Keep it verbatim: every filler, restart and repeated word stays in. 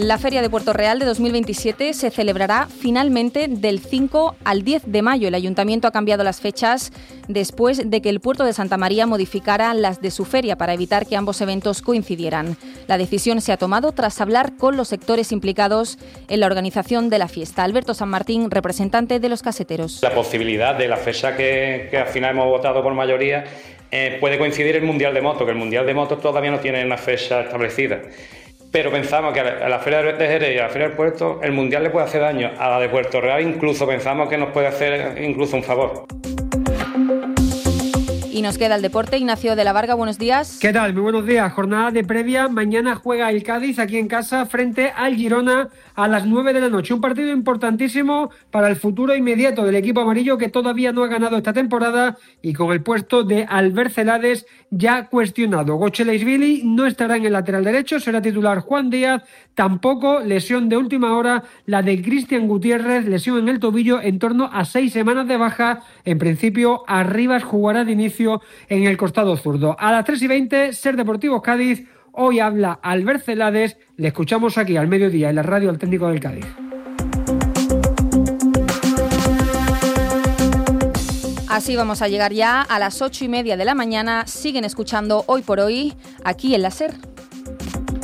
La Feria de Puerto Real de dos mil veintisiete se celebrará finalmente del cinco al diez de mayo. El Ayuntamiento ha cambiado las fechas después de que el Puerto de Santa María modificara las de su feria para evitar que ambos eventos coincidieran. La decisión se ha tomado tras hablar con los sectores implicados en la organización de la fiesta. Alberto San Martín, representante de los caseteros. La posibilidad de la fecha que, que al final hemos votado por mayoría eh, puede coincidir el Mundial de Moto, que el Mundial de Moto todavía no tiene una fecha establecida. Pero pensamos que a la Feria de Jerez y a la Feria del Puerto el Mundial le puede hacer daño. A la de Puerto Real incluso pensamos que nos puede hacer incluso un favor. Y nos queda el deporte. Ignacio de la Varga, buenos días. ¿Qué tal? Muy buenos días. Jornada de previa. Mañana juega el Cádiz aquí en casa frente al Girona a las nueve de la noche. Un partido importantísimo para el futuro inmediato del equipo amarillo, que todavía no ha ganado esta temporada y con el puesto de Albert Celades ya cuestionado. Gochelaishvili no estará en el lateral derecho, será titular Juan Díaz. Tampoco lesión de última hora la de Cristian Gutiérrez, lesión en el tobillo, en torno a seis semanas de baja. En principio, Arribas jugará de inicio en el costado zurdo. A las tres y veinte, Ser Deportivos Cádiz. Hoy habla Albert Celades. Le escuchamos aquí al mediodía en la radio al técnico del Cádiz. Así vamos a llegar ya a las ocho y media de la mañana. Siguen escuchando Hoy por Hoy aquí en la SER.